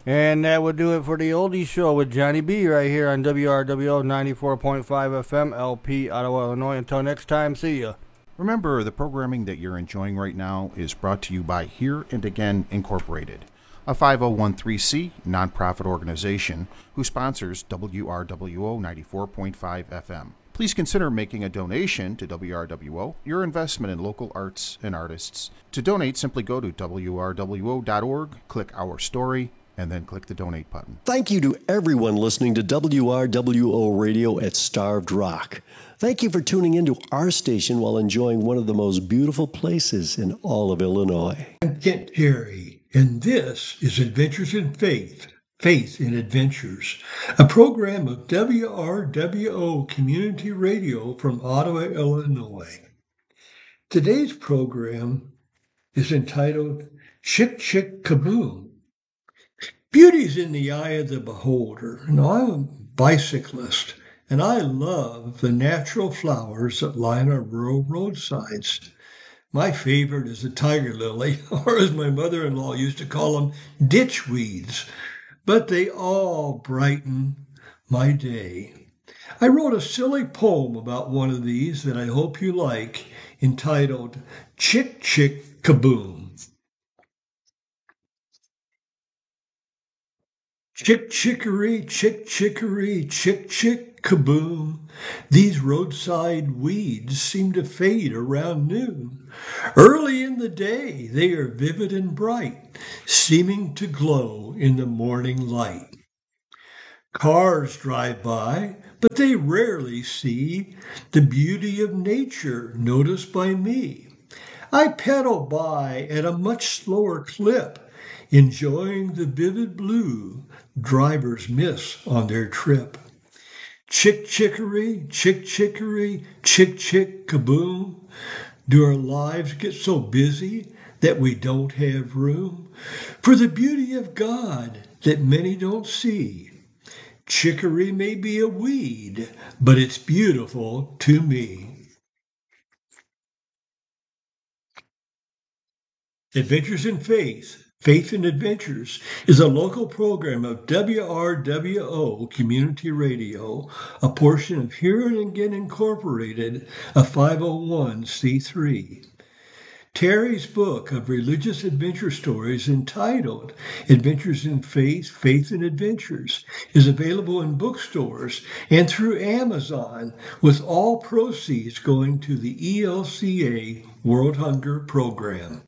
And that would do it for the Oldie Show with Johnny B right here on WRWO 94.5 FM, LP, Ottawa, Illinois. Until next time, see ya. Remember, the programming that you're enjoying right now is brought to you by Here and Again Incorporated, a 5013C nonprofit organization who sponsors WRWO 94.5 FM. Please consider making a donation to WRWO, your investment in local arts and artists. To donate, simply go to WRWO.org, click Our Story, and then click the donate button. Thank you to everyone listening to WRWO Radio at Starved Rock. Thank you for tuning into our station while enjoying one of the most beautiful places in all of Illinois. I'm Kent Terry, and this is Adventures in Faith, Faith in Adventures, a program of WRWO Community Radio from Ottawa, Illinois. Today's program is entitled Chick Chick Kaboom. Beauty's in the eye of the beholder. Now, I'm a bicyclist, and I love the natural flowers that line our rural roadsides. My favorite is the tiger lily, or as my mother-in-law used to call them, ditch weeds. But they all brighten my day. I wrote a silly poem about one of these that I hope you like, entitled Chick Chick Kaboom. Chick chickory, chick chickory, chick chick kaboom. These roadside weeds seem to fade around noon. Early in the day they are vivid and bright, seeming to glow in the morning light. Cars drive by, but they rarely see the beauty of nature noticed by me. I pedal by at a much slower clip, enjoying the vivid blue drivers miss on their trip. Chick chickory, chick chickory, chick chick kaboom. Do our lives get so busy that we don't have room for the beauty of God that many don't see? Chicory may be a weed, but it's beautiful to me. Adventures in Faith, Faith in Adventures, is a local program of WRWO Community Radio, a portion of Here and Again Incorporated, a 501c3. Terry's book of religious adventure stories entitled Adventures in Faith, Faith in Adventures is available in bookstores and through Amazon, with all proceeds going to the ELCA World Hunger Program.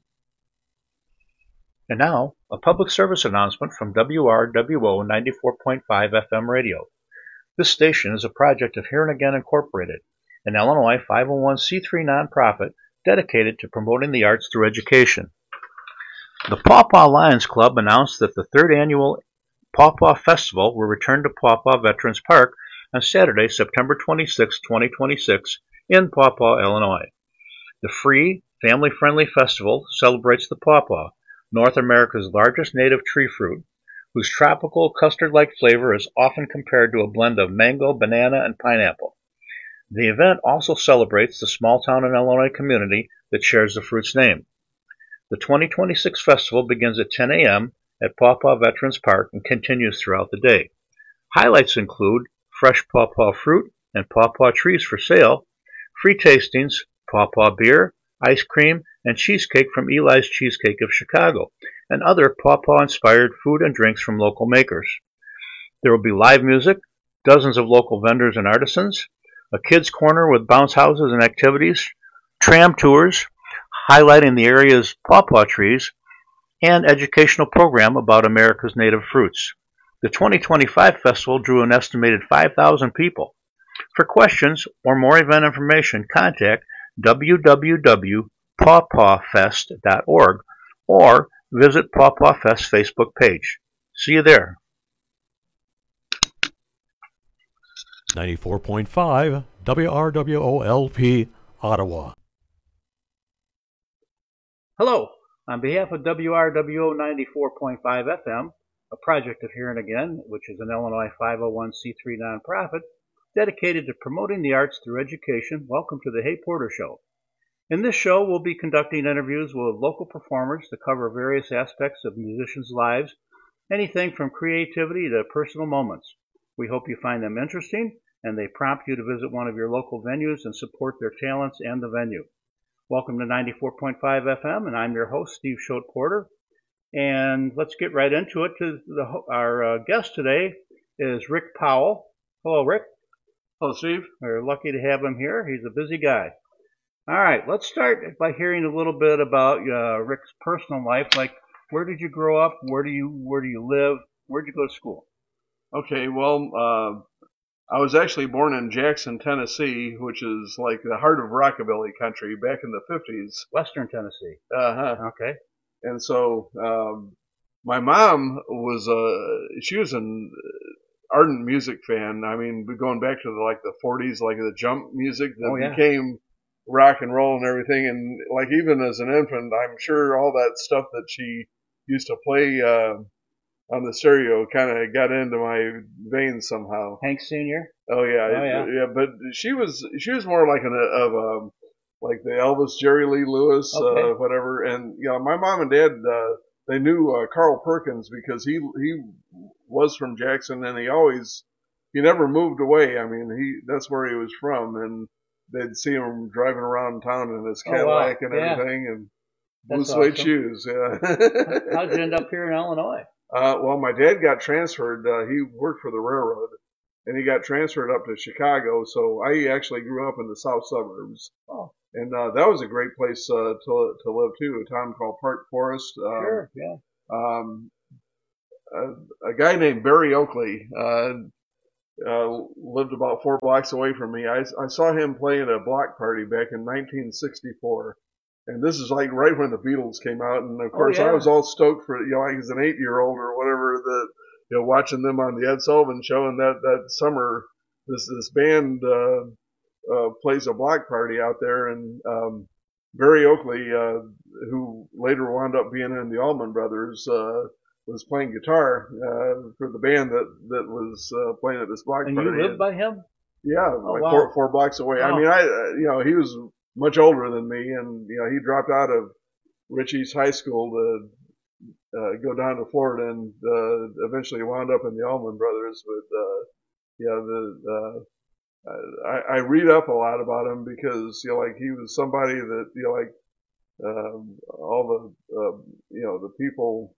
And now, a public service announcement from WRWO 94.5 FM radio. This station is a project of Here and Again Incorporated, an Illinois 501c3 nonprofit dedicated to promoting the arts through education. The Pawpaw Lions Club announced that the third annual Pawpaw Festival will return to Pawpaw Veterans Park on Saturday, September 26, 2026, in Pawpaw, Illinois. The free, family-friendly festival celebrates the pawpaw, North America's largest native tree fruit, whose tropical custard-like flavor is often compared to a blend of mango, banana, and pineapple. The event also celebrates the small town in Illinois community that shares the fruit's name. The 2026 festival begins at 10 a.m. at Pawpaw Veterans Park and continues throughout the day. Highlights include fresh pawpaw fruit and pawpaw trees for sale, free tastings, pawpaw beer, ice cream, and cheesecake from Eli's Cheesecake of Chicago, and other pawpaw-inspired food and drinks from local makers. There will be live music, dozens of local vendors and artisans, a kids' corner with bounce houses and activities, tram tours highlighting the area's pawpaw trees, and educational program about America's native fruits. The 2025 festival drew an estimated 5,000 people. For questions or more event information, contact www.pawpawfest.org or visit Pawpaw Fest Facebook page. See you there. 94.5 WRWOLP, Ottawa. Hello. On behalf of WRWO 94.5 FM, a project of Here and Again, which is an Illinois 501c3 nonprofit dedicated to promoting the arts through education, welcome to the Hey Porter Show. In this show, we'll be conducting interviews with local performers to cover various aspects of musicians' lives anything from creativity to personal moments. We hope you find them interesting and they prompt you to visit one of your local venues and support their talents and the venue. Welcome to 94.5 FM, and I'm your host, Steve Schote Porter. And let's get right into it. Our guest today is Rick Powell. Hello, Rick. Hello, Steve. We're lucky to have him here. He's a busy guy. All right, let's start by hearing a little bit about Rick's personal life. Like, where did you grow up? Where do you live? Where did you go to school? Okay, well, I was actually born in Jackson, Tennessee, which is like the heart of rockabilly country back in the 50s. Western Tennessee. Uh-huh. Okay. And so my mom she was an ardent music fan. I mean, going back to the 40s, like the jump music that became rock and roll and everything. And like even as an infant, I'm sure all that stuff that she used to play on the stereo kind of got into my veins somehow. Hank Sr.? Oh yeah. Yeah. But she was more like like the Elvis, Jerry Lee Lewis, whatever. And my mom and dad, they knew Carl Perkins because he was from Jackson and he never moved away. I mean, that's where he was from, and they'd see him driving around town in his Cadillac and everything, and blue suede shoes. Yeah. How'd you end up here in Illinois? Well, my dad got transferred. He worked for the railroad, and he got transferred up to Chicago. So I actually grew up in the south suburbs. Oh. And that was a great place to live too. A town called Park Forest. Sure. Yeah. A guy named Barry Oakley lived about 4 blocks away from me. I saw him play at a block party back in 1964. And this is like right when the Beatles came out, and of course I was all stoked for like as an 8-year-old or whatever watching them on the Ed Sullivan Show, and that summer this band plays a block party out there, and Barry Oakley, who later wound up being in the Allman Brothers, was playing guitar for the band that was playing at this block party. And you lived by him? Yeah, four blocks away. Wow. I mean, he was much older than me, and he dropped out of Rich East High School to go down to Florida, and eventually wound up in the Allman Brothers. But I read up a lot about him because like he was somebody that all the people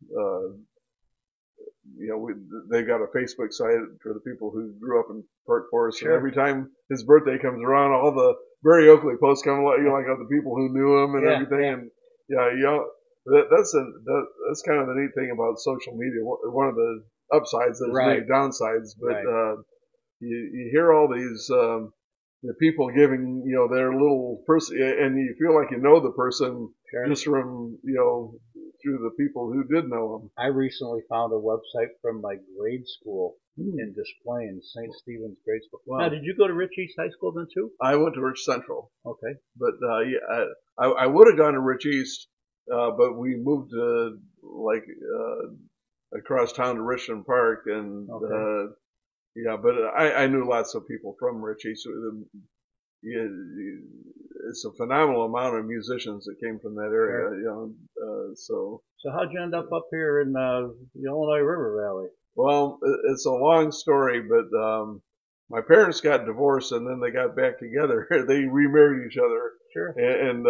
they've got a Facebook site for the people who grew up in Park Forest. Sure. And every time his birthday comes around, all the Barry Oakley posts come like of the people who knew him and everything. And that's kind of the neat thing about social media. One of the upsides, there's many downsides, but you hear all these the people giving their little person, and you feel like you know the person just from through the people who did know them. I recently found a website from my grade school in Des Plaines, St. Stephen's Grade School. Wow. Now, did you go to Rich East High School then too? I went to Rich Central. Okay. But I would have gone to Rich East, but we moved across town to Richmond Park, and but I knew lots of people from Rich East. It's a phenomenal amount of musicians that came from that area. Sure. So how'd you end up here in the Illinois River Valley? Well, it's a long story, but my parents got divorced and then they got back together. They remarried each other. Sure. And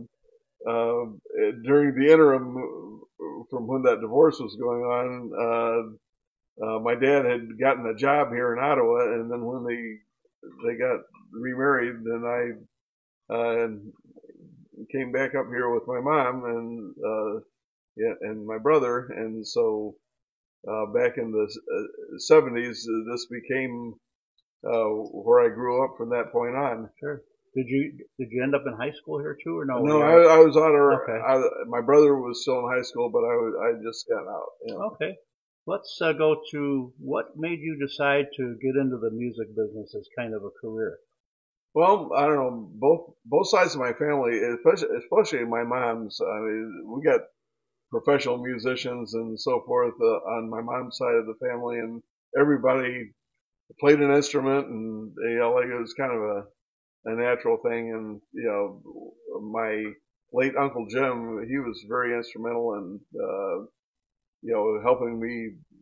during the interim from when that divorce was going on, my dad had gotten a job here in Ottawa, and then when they got remarried, then I came back up here with my mom and my brother, and so back in the 70s, this became where I grew up from that point on. Sure. Did you end up in high school here too, or no? No, I was my brother was still in high school, but I just got out. Okay. Let's go to what made you decide to get into the music business as kind of a career? Well, I don't know. Both sides of my family, especially my mom's. I mean, we got professional musicians and so forth on my mom's side of the family, and everybody played an instrument, and like it was kind of a natural thing. And my late Uncle Jim, he was very instrumental in helping me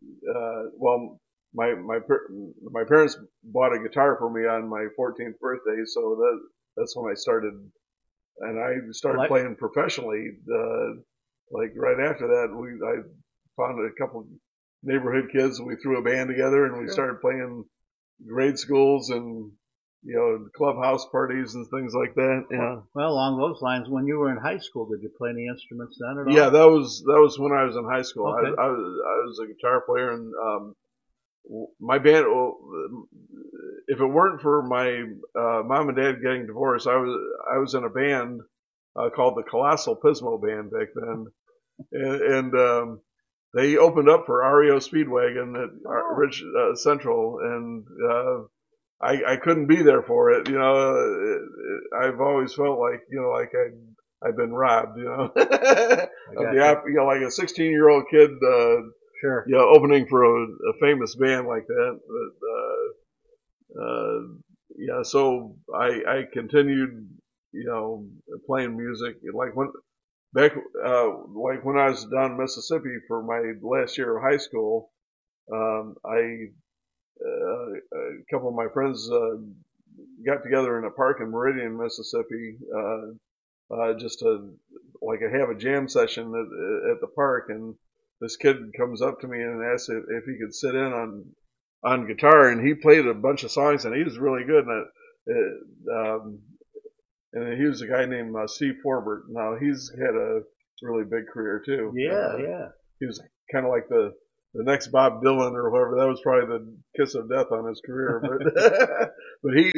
well, my parents bought a guitar for me on my 14th birthday, so that's when I started, and I started playing professionally. Like right after that, I found a couple neighborhood kids, and we threw a band together, and we started playing grade schools and clubhouse parties and things like that. Yeah. Well, along those lines, when you were in high school, did you play any instruments then at all? Yeah, that was when I was in high school. Okay. I was a guitar player, and my band. If it weren't for my mom and dad getting divorced, I was in a band called the Colossal Pismo Band back then, and they opened up for REO Speedwagon at Ridge Central, and I couldn't be there for it. I've always felt like like I've been robbed. Like a 16-year-old kid. Sure. Opening for a famous band like that. But so I continued, playing music. Like when I was down in Mississippi for my last year of high school, a couple of my friends got together in a park in Meridian, Mississippi, just to have a jam session at the park, and this kid comes up to me and asks if he could sit in on guitar, and he played a bunch of songs, and he was really good. And he was a guy named Steve Forbert. Now he's had a really big career too. Yeah. He was kind of like the next Bob Dylan or whoever. That was probably the kiss of death on his career. But but he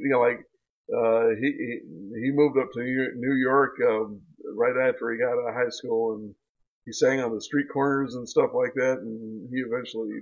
moved up to New York right after he got out of high school, and he sang on the street corners and stuff like that. And he eventually,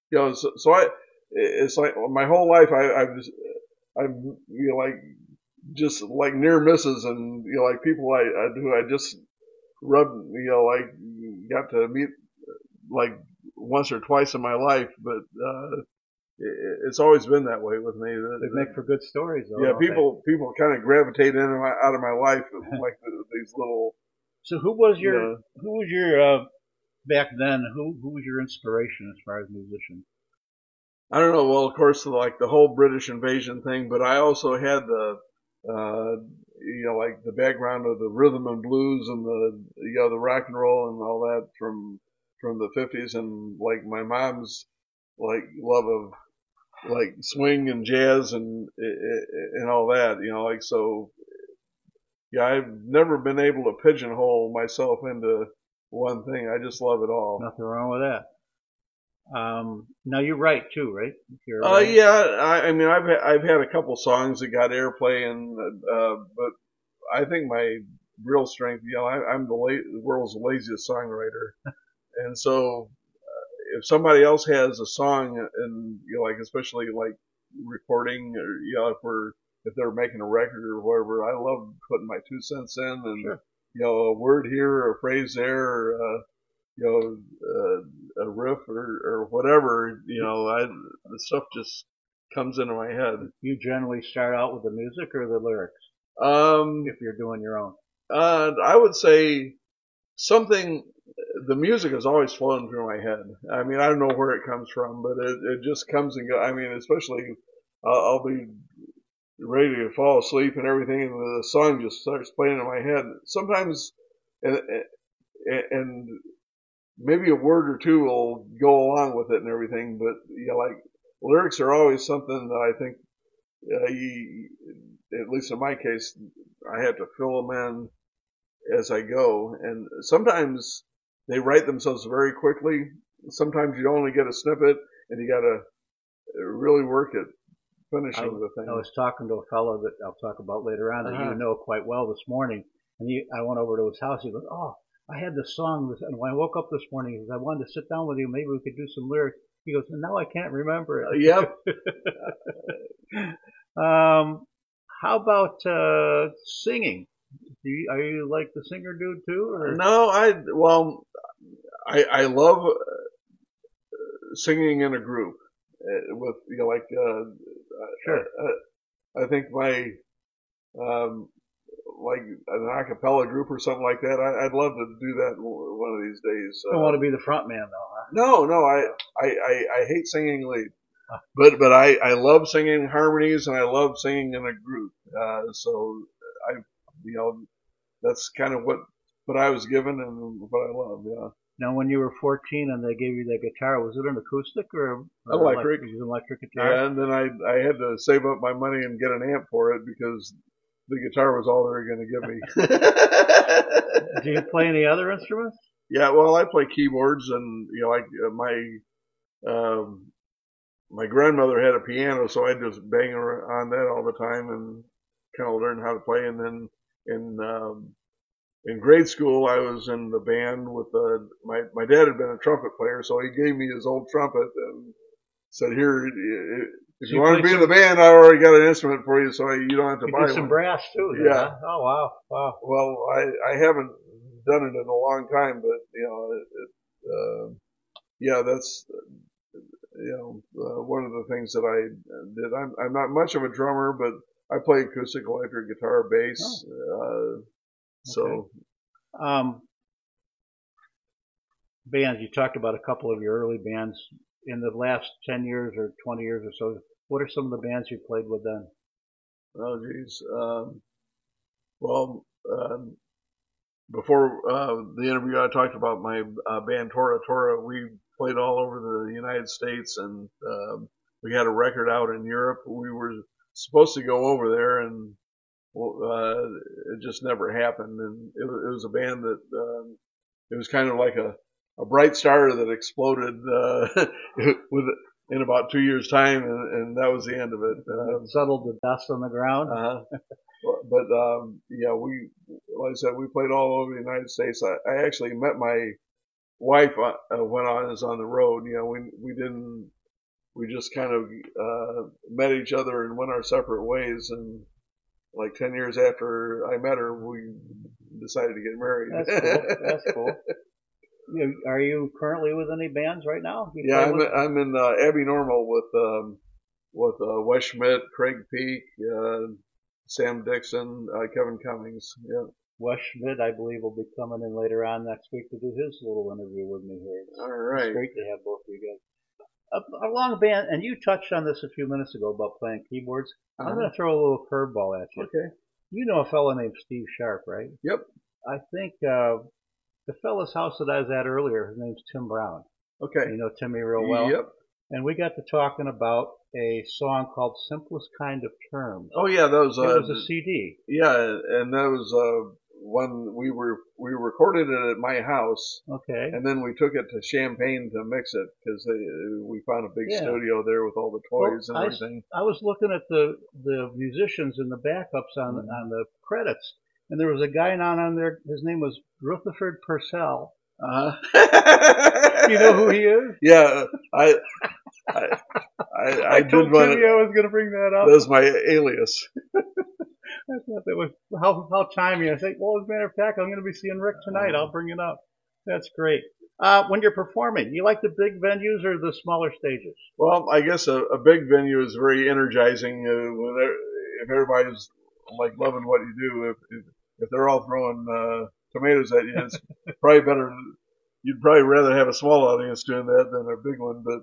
it's like my whole life I'm just like near misses, and like people I just rubbed, got to meet like once or twice in my life, but it's always been that way with me. They make for good stories, though. Yeah, people kind of gravitate in and out of my life like these little. So who was your back then? Who was your inspiration as far as musician? I don't know. Well, of course, like the whole British invasion thing, but I also had the like the background of the rhythm and blues and the rock and roll and all that from the 50s, and like my mom's like love of like swing and jazz and all that, so. Yeah, I've never been able to pigeonhole myself into one thing. I just love it all. Nothing wrong with that. Now you write too, right? Yeah. I mean, I've had a couple songs that got airplay, but I think my real strength, I'm the world's laziest songwriter, and so if somebody else has a song, and especially like recording, or if they're making a record or whatever, I love putting my 2 cents in, and a word here, a phrase there, or a riff or whatever, the stuff just comes into my head. You generally start out with the music or the lyrics? If you're doing your own. I would say the music is always flowing through my head. I mean, I don't know where it comes from, but it just comes and goes. I mean, especially I'll be ready to fall asleep and everything, and the song just starts playing in my head. Sometimes, and maybe a word or two will go along with it and everything, but like lyrics are always something that I think, at least in my case, I have to fill them in as I go, and sometimes they write themselves very quickly. Sometimes you only get a snippet, and you got to really work at finishing the thing. I was talking to a fellow that I'll talk about later on that you know quite well this morning, and I went over to his house. He goes, "Oh, I had this song, and when I woke up this morning, he goes, I wanted to sit down with you. Maybe we could do some lyrics." He goes, "And now I can't remember it." Yep. How about singing? Are you like the singer dude too? Or? No, I love singing in a group with Sure. I think my like an a cappella group or something like that. I'd love to do that one of these days. You don't want to be the front man, though, huh? No, I hate singing lead, but I love singing harmonies and I love singing in a group. So that's kind of what I was given and what I love. Yeah. Now, when you were 14 and they gave you that guitar, was it an acoustic or electric? It was an electric guitar. Yeah, and then I had to save up my money and get an amp for it because the guitar was all they were going to give me. Do you play any other instruments? Yeah, well, I play keyboards, and my grandmother had a piano, so I just bang on that all the time and kind of learn how to play. And then in grade school, I was in the band with my dad had been a trumpet player, so he gave me his old trumpet and said, "Here, if you want to be in the band, I already got an instrument for you, so you don't have to buy one." Some brass too. Yeah. Huh? Oh wow. Well, I haven't done it in a long time, but that's one of the things that I did. I'm not much of a drummer, but I play acoustic, electric guitar, bass. So, bands. You talked about a couple of your early bands in the last 10 years or 20 years or so. What are some of the bands you played with then? Oh, geez. Before the interview, I talked about my band Tora Tora. We played all over the United States, and we had a record out in Europe. We were supposed to go over there, and it just never happened. And it was a band that it was kind of like a bright star that exploded in about 2 years' time, and that was the end of it. Settled the dust on the ground. But we, like I said, we played all over the United States. I actually met my wife when I was on the road. We just kind of met each other and went our separate ways. And like 10 years after I met her, we decided to get married. That's cool. Are you currently with any bands right now? I'm in Abbey Normal with Wes Schmidt, Craig Peak, Sam Dixon, Kevin Cummings. Yeah. Wes Schmidt, I believe, will be coming in later on next week to do his little interview with me here. All right. It's great to have both of you guys. Along band, and you touched on this a few minutes ago about playing keyboards. I'm going to throw a little curveball at you. Okay. You know a fellow named Steve Sharp, right? Yep. I think the fellow's house that I was at earlier, his name's Tim Brown. Okay. You know Timmy real well. Yep. And we got to talking about a song called "Simplest Kind of Terms." Oh yeah, that was it was a CD. Yeah, and that was one we recorded it at my house. Okay. And then we took it to Champaign to mix it because we found a big studio there with all the toys and everything. I was looking at the musicians and the backups on the credits, and there was a guy on there. His name was Rutherford Purcell. You know who he is? Yeah, I told Timmy I was going to bring that up. That was my alias. I thought that was how timely. I think, well, as a matter of fact, I'm going to be seeing Rick tonight. I'll bring it up. That's great. When you're performing, you like the big venues or the smaller stages? Well, I guess a big venue is very energizing. If everybody's like loving what you do, if they're all throwing tomatoes at you, it's probably better. You'd probably rather have a small audience doing that than a big one. But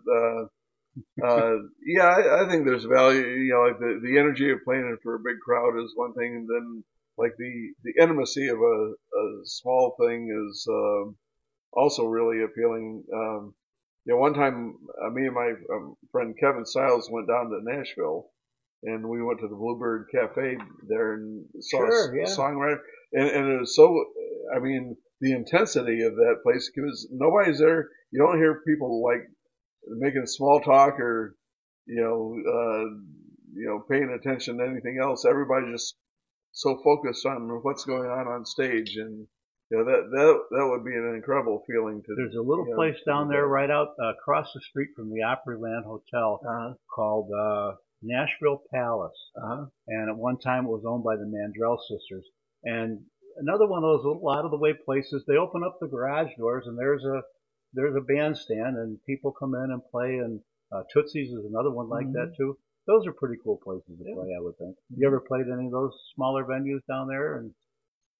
I think there's value. Like the energy of playing it for a big crowd is one thing, and then like the intimacy of a small thing is also really appealing. One time me and my friend Kevin Stiles went down to Nashville, and we went to the Bluebird Cafe there and saw a songwriter, and it was so. I mean, the intensity of that place, because nobody's there. You don't hear people like making small talk or paying attention to anything else. Everybody's just so focused on what's going on stage, and that would be an incredible feeling to. There's a little place down there right out across the street from the Opryland Hotel called Nashville Palace, and at one time it was owned by the Mandrell sisters. And another one of those little out of the way places. They open up the garage doors and there's a bandstand and people come in and play. And Tootsie's is another one like that too. Those are pretty cool places to play, I would think. You ever played any of those smaller venues down there? And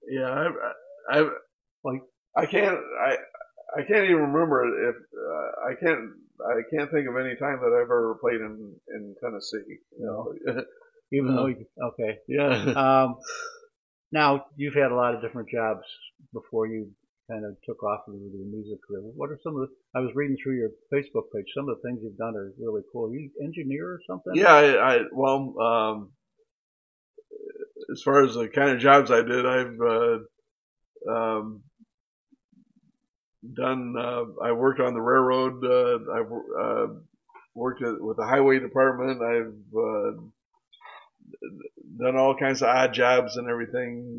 Yeah, I Like, I can't even remember if I can't think of any time that I've ever played in Tennessee. You know. even though okay. Yeah. Now you've had a lot of different jobs before you kind of took off into the music career. What are some of the? I was reading through your Facebook page. Some of the things you've done are really cool. Are you engineer or something? Yeah, well, as far as the kind of jobs I did, I've done. I worked on the railroad. I've worked with the highway department. I've done all kinds of odd jobs and everything.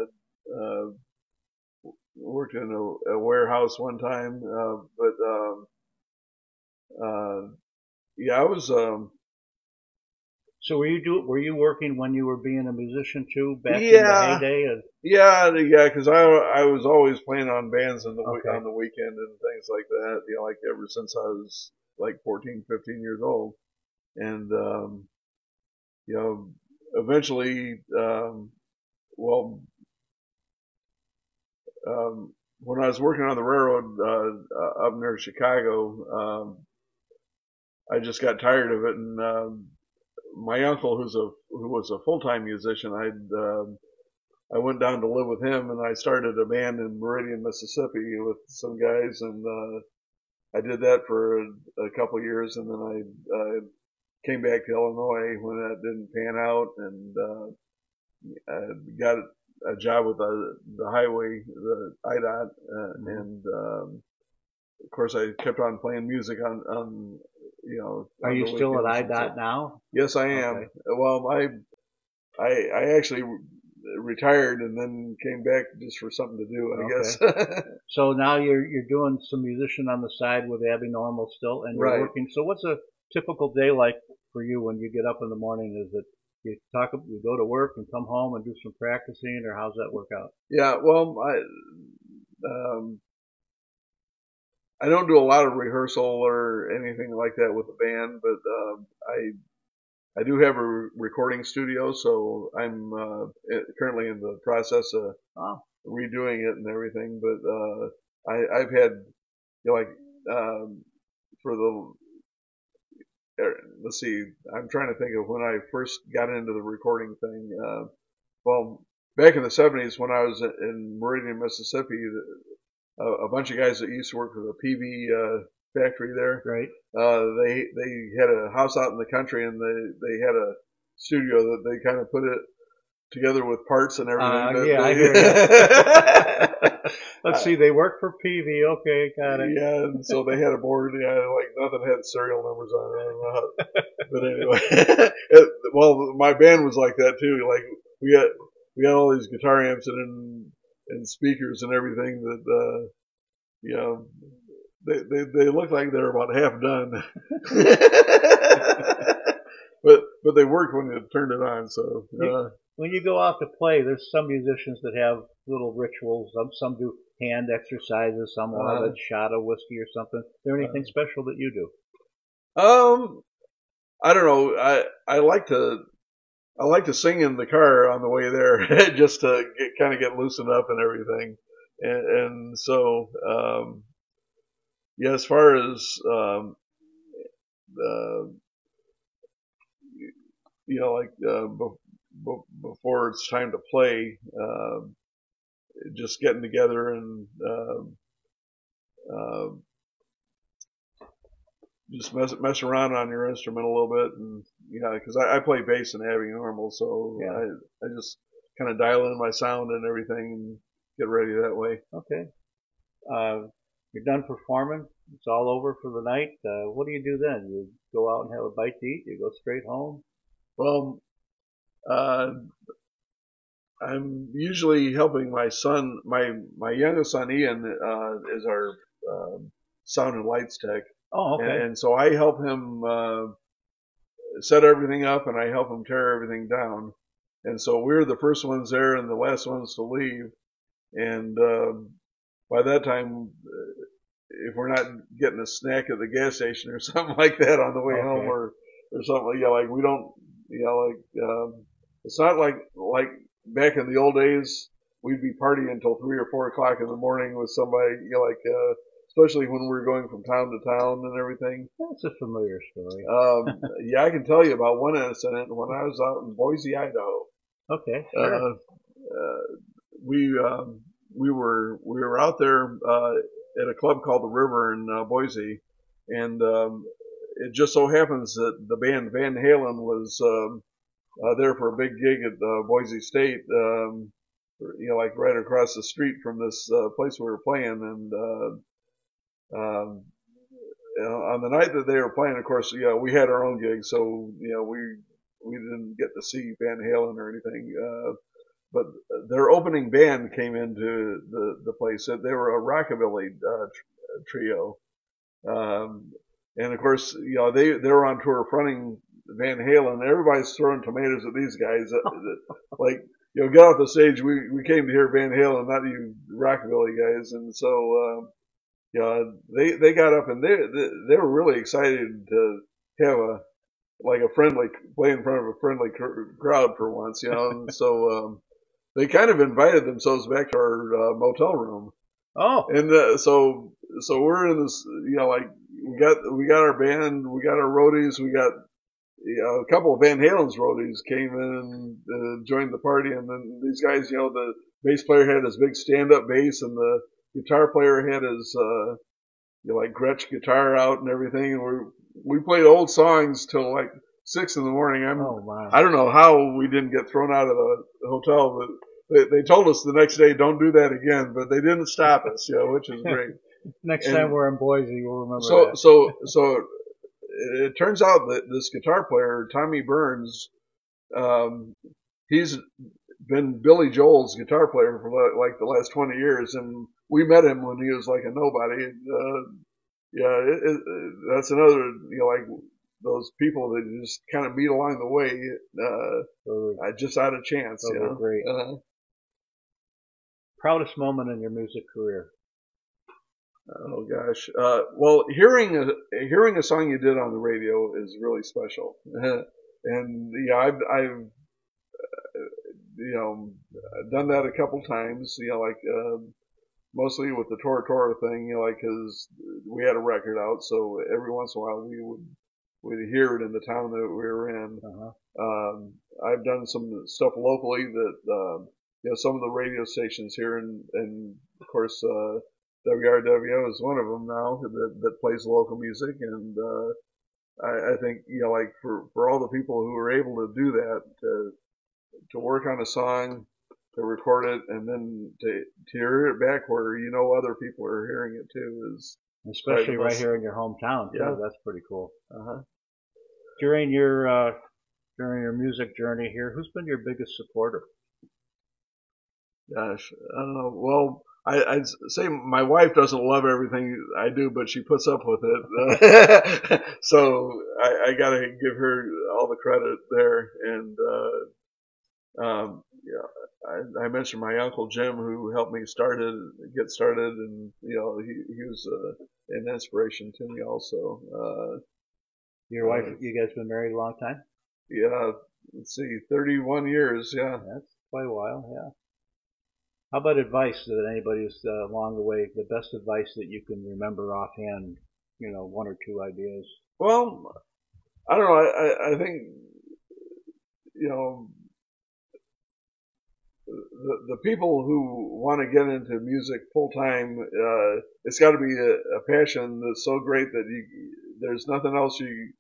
Worked in a warehouse one time, yeah, I was. So were you working when you were being a musician too back in the Yeah, heyday? yeah, because I was always playing on bands on Okay. on the weekend and things like that. You know, like ever since I was like 14, 15 years old, and you know, eventually, well, when I was working on the railroad up near Chicago, I just got tired of it, and my uncle, who was a full-time musician, I went down to live with him, and I started a band in Meridian, Mississippi, with some guys, and I did that for a couple of years, and then I came back to Illinois when that didn't pan out, and I got a job with the highway, the IDOT, and of course I kept on playing music on you know. Are on you the still at weekends and IDOT stuff. now? Yes, I am. Okay. Well, I actually retired and then came back just for something to do, I guess. So now you're doing some musician on the side with Abby Normal still, and you're Right. working. So what's a typical day like for you when you get up in the morning? Is it you go to work and come home and do some practicing, or how's that work out? Yeah, well, I don't do a lot of rehearsal or anything like that with the band, but I do have a recording studio, so I'm currently in the process of redoing it and everything. But I've had, you know, like for the let's see, I'm trying to think of when I first got into the recording thing. Well, back in the 70s when I was in Meridian, Mississippi, a bunch of guys that used to work for the PV factory there. Right. They had a house out in the country, and they had a studio that they kind of put it together with parts and everything. Yeah, I hear that. Let's see, they work for PV. Okay, got it. Yeah, and so they had a board, like nothing had serial numbers on it. I don't know how, but anyway, well, my band was like that too. Like we got all these guitar amps and speakers and everything that you know. They looked like they were about half done, but they worked when you turned it on. So when you go out to play, there's some musicians that have little rituals. Some do hand exercises. Some will have a shot of whiskey or something. Is there anything special that you do? I don't know. I like to sing in the car on the way there, just to kind of get loosened up and everything, and so. Yeah, as far as you know, like before it's time to play, just getting together and just mess around on your instrument a little bit, and because I play bass and Abby Normal, so I just kind of dial in my sound and everything and get ready that way. Okay. You're done performing. It's all over for the night. What do you do then? You go out and have a bite to eat? You go straight home? Well, I'm usually helping my son. My youngest son Ian is our sound and lights tech. Oh, okay. And so I help him set everything up, and I help him tear everything down. And so we're the first ones there and the last ones to leave. And by that time, if we're not getting a snack at the gas station or something like that on the way home, or something, like we don't, it's not like back in the old days we'd be partying until 3 or 4 o'clock in the morning with somebody, especially when we were going from town to town and everything. That's a familiar story. Yeah, I can tell you about one incident when I was out in Boise, Idaho. Okay, sure. We were out there at a club called the River in Boise, and it just so happens that the band Van Halen was there for a big gig at Boise State, right across the street from this place we were playing, and on the night that they were playing, of course, we had our own gig, so we didn't get to see Van Halen or anything. But their opening band came into the place. They were a rockabilly trio, and of course, they were on tour fronting Van Halen. Everybody's throwing tomatoes at these guys. Get off the stage. We came to hear Van Halen, not you rockabilly guys. And so, they got up and they were really excited to have a friendly, play in front of a friendly crowd for once, and so, they kind of invited themselves back to our motel room. Oh. And so we're in this, we got our band, we got our roadies, we got a couple of Van Halen's roadies came in and joined the party, and then these guys, the bass player had his big stand-up bass, and the guitar player had his Gretsch guitar out and everything, and we played old songs till 6 in the morning. I don't know how we didn't get thrown out of the hotel, but they told us the next day, don't do that again, but they didn't stop us, which is great. Next time we're in Boise, we'll remember that. So it turns out that this guitar player, Tommy Burns, he's been Billy Joel's guitar player for the last 20 years, and we met him when he was a nobody. That's another, those people that you just kind of meet along the way, just out of chance. Great. Proudest moment in your music career? Oh gosh. Well, hearing a song you did on the radio is really special. And I've done that a couple times. Mostly with the Tora Tora thing. Because we had a record out, so every once in a while we'd hear it in the town that we were in. Uh-huh. I've done some stuff locally that some of the radio stations here, and of course. WRWO is one of them now that plays local music, and I think for all the people who are able to do that, to work on a song, to record it, and then to hear it back where other people are hearing it too is especially right here in your hometown too. Yeah. That's pretty cool. Uh-huh. During your music journey here, who's been your biggest supporter? Gosh, I don't know. Well, I'd say my wife doesn't love everything I do, but she puts up with it. So I got to give her all the credit there. And I mentioned my uncle Jim, who helped me get started, and he was an inspiration to me also. Your wife, you guys been married a long time? Yeah, let's see, 31 years. Yeah, that's quite a while. Yeah. How about advice that anybody's along the way, the best advice that you can remember offhand, one or two ideas? Well, I don't know. I think, the people who want to get into music full time, it's got to be a passion that's so great that there's nothing else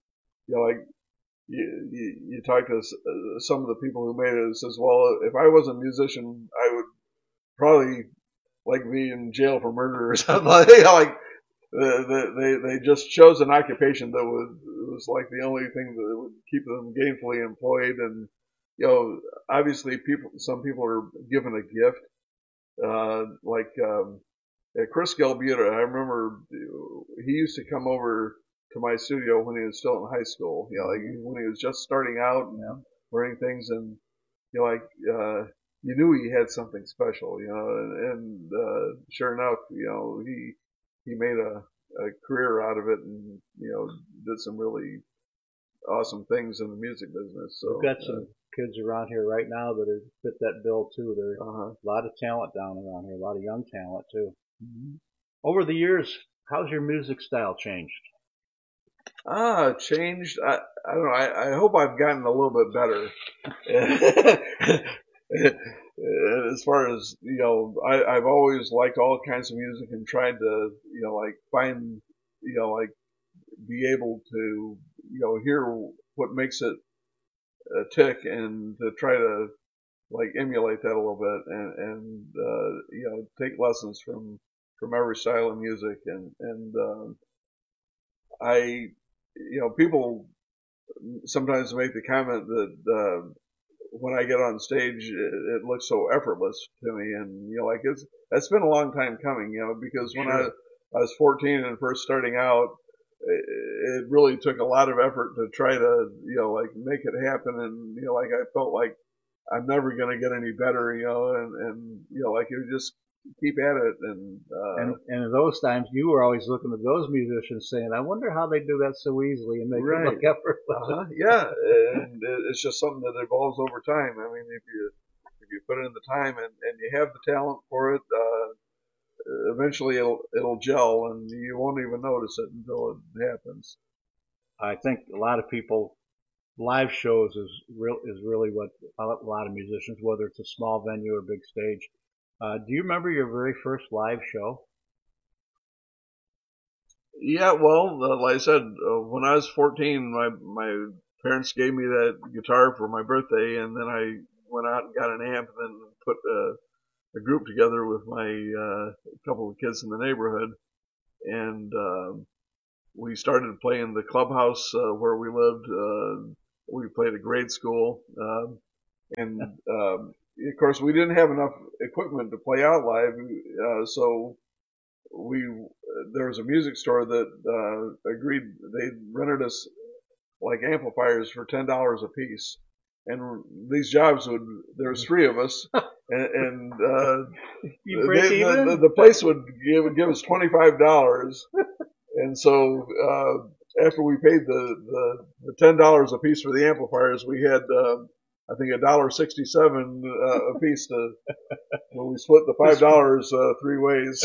you talk to some of the people who made it and says, well, if I wasn't a musician, I would probably be in jail for murder or something. They just chose an occupation that was the only thing that would keep them gainfully employed. And obviously some people are given a gift. Chris Galbuta, I remember he used to come over to my studio when he was still in high school. When he was just starting out and learning things, and you knew he had something special, and sure enough, he made a career out of it, and did some really awesome things in the music business. So we've got some kids around here right now that fit that bill too. There's a lot of talent down around here, a lot of young talent too. Mm-hmm. Over the years, how's your music style changed? Changed. I don't know. I hope I've gotten a little bit better. As far as, I've always liked all kinds of music and tried to, like find, like be able to, hear what makes it tick and to try to like emulate that a little bit and take lessons from every style of music and people sometimes make the comment that when I get on stage, it looks so effortless to me, and that's been a long time coming, because when I was 14 and first starting out, it really took a lot of effort to try to make it happen, and I felt like I'm never going to get any better, and you just keep at it. And in those times, you were always looking at those musicians saying, I wonder how they do that so easily and make it look effortless. Yeah, and it's just something that evolves over time. I mean, if you put in the time and you have the talent for it, eventually it'll gel, and you won't even notice it until it happens. I think a lot of people, live shows is really what a lot of musicians, whether it's a small venue or big stage. Do you remember your very first live show? Yeah, well, like I said, when I was 14, my parents gave me that guitar for my birthday, and then I went out and got an amp, and then put a group together with my couple of kids in the neighborhood, and we started playing the clubhouse where we lived. We played at grade school, and of course, we didn't have enough equipment to play out live, so there was a music store that agreed. They rented us like amplifiers for $10 a piece, and these jobs there was 3 of us, and the place would give us $25, and so after we paid the $10 a piece for the amplifiers, we had I think $1.67 a piece when we split the $5 3 ways.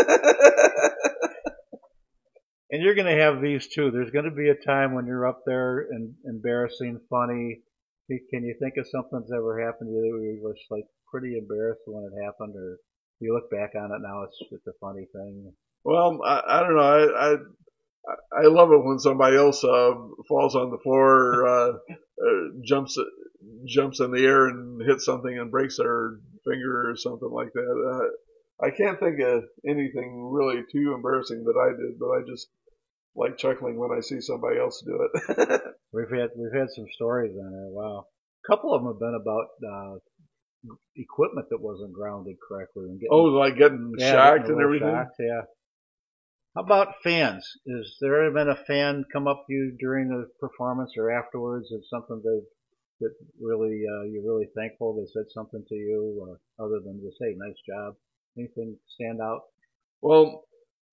And you're going to have these too. There's going to be a time when you're up there and embarrassing, funny. Can you think of something that's ever happened to you that you were just like pretty embarrassed when it happened, or you look back on it now, it's a funny thing? Well, I don't know. I love it when somebody else falls on the floor, jumps in the air and hits something and breaks their finger or something like that. I can't think of anything really too embarrassing that I did, but I just like chuckling when I see somebody else do it. We've had some stories on there. Wow, a couple of them have been about equipment that wasn't grounded correctly and getting shocked and everything. Shocked, yeah. How about fans? Has there ever been a fan come up to you during the performance or afterwards? Is something that really you're really thankful they said something to you, other than to say nice job? Anything stand out? Well,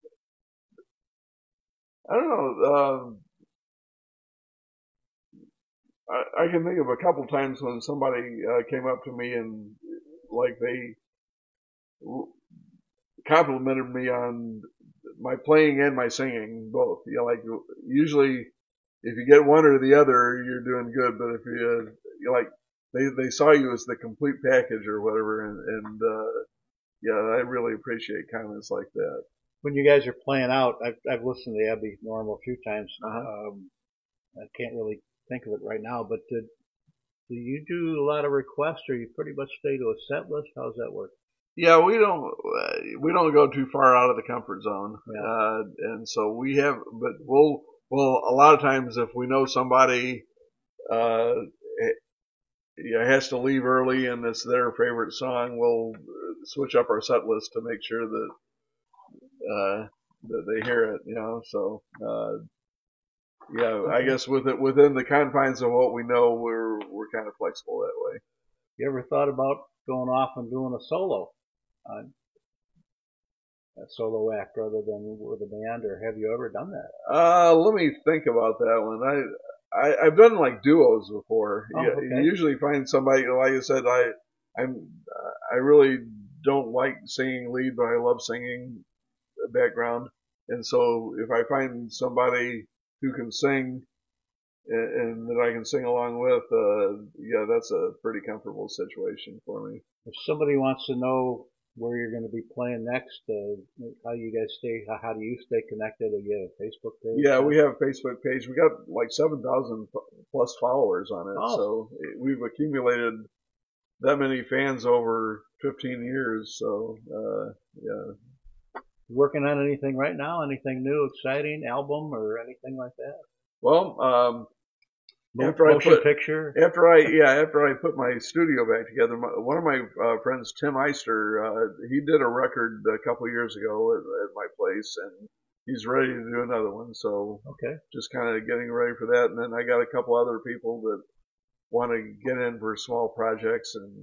I don't know. I can think of a couple times when somebody came up to me and like they complimented me on my playing and my singing both. Like usually if you get one or the other, you're doing good. But if you like they saw you as the complete package or whatever, and yeah, I really appreciate comments like that. When you guys are playing out, I've listened to Abby Normal a few times. I can't really think of it right now, but do you do a lot of requests, or you pretty much stay to a set list? How does that work? Yeah, we don't go too far out of the comfort zone, and so we have. But we'll a lot of times if we know somebody has to leave early and it's their favorite song, we'll switch up our set list to make sure that they hear it. So yeah, I guess within the confines of what we know, we're kind of flexible that way. You ever thought about going off and doing a solo act rather than with a band, or have you ever done that? Let me think about that one. I've done like duos before. Oh, okay. You usually find somebody, like I said, I really don't like singing lead, but I love singing background. And so if I find somebody who can sing and that I can sing along with, yeah, that's a pretty comfortable situation for me. If somebody wants to know where you're going to be playing next, how you guys how do you stay connected? Do you have a Facebook page? Yeah, we have a Facebook page. We got like 7,000 plus followers on it. Oh. So we've accumulated that many fans over 15 years. So, yeah. Working on anything right now? Anything new, exciting, album or anything like that? Well, After I put my studio back together, one of my friends, Tim Eister, he did a record a couple years ago at my place, and he's ready to do another one. So okay, just kind of getting ready for that. And then I got a couple other people that want to get in for small projects, and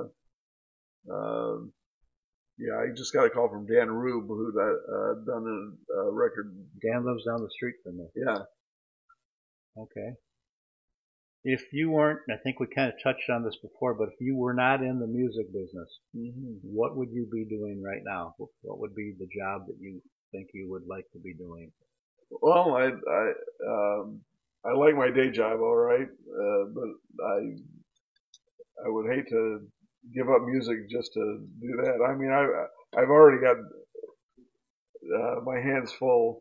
yeah, I just got a call from Dan Rube, who'd done a record. Dan lives down the street from me. Yeah. Okay. If you weren't, I think we kind of touched on this before, but if you were not in the music business, what would you be doing right now? What would be the job that you think you would like to be doing? Well, I like my day job, all right, but I would hate to give up music just to do that. I mean, I've already got my hands full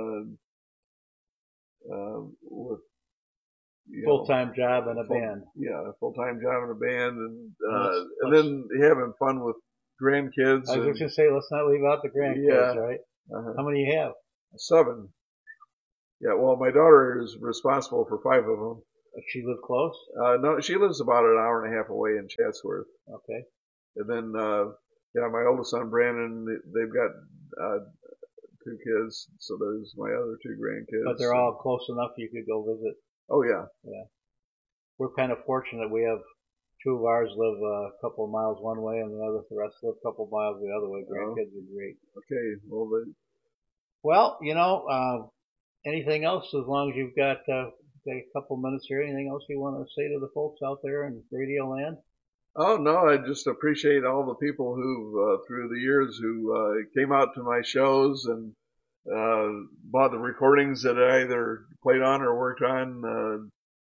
with full-time job in a band. Yeah, full-time job in a band, and then having fun with grandkids. I was just going to say, let's not leave out the grandkids, right? How many do you have? 7. Yeah, well, my daughter is responsible for 5 of them. Does she live close? No, she lives about an hour and a half away in Chatsworth. Okay. And then, yeah, my oldest son, Brandon, they've got 2 kids, so there's my other 2 grandkids. But they're all close enough you could go visit. Oh, yeah. Yeah. We're kind of fortunate. We have 2 of ours live a couple of miles one way, and the rest live a couple of miles the other way. Grandkids are great. Okay. Well, you know, anything else? As long as you've got a couple minutes here, anything else you want to say to the folks out there in Radio Land? Oh, no, I just appreciate all the people who, through the years, who came out to my shows and bought the recordings that I either played on or worked on.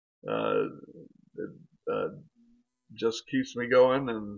It just keeps me going, and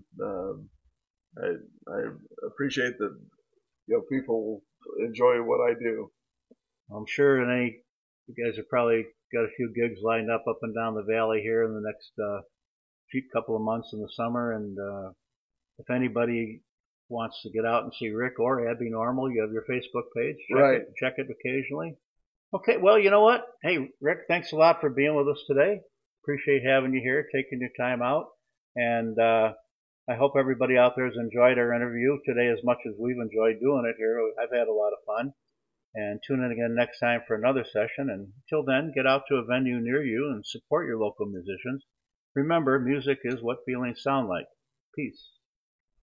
I appreciate that, you know, people enjoy what I do. I'm sure you guys have probably got a few gigs lined up and down the valley here in the next couple of months in the summer, and if anybody wants to get out and see Rick or Abby Normal, you have your Facebook page. Check it occasionally. Okay, well, you know what? Hey, Rick, thanks a lot for being with us today. Appreciate having you here, taking your time out. And I hope everybody out there has enjoyed our interview today as much as we've enjoyed doing it here. I've had a lot of fun. And tune in again next time for another session. And until then, get out to a venue near you and support your local musicians. Remember, music is what feelings sound like. Peace.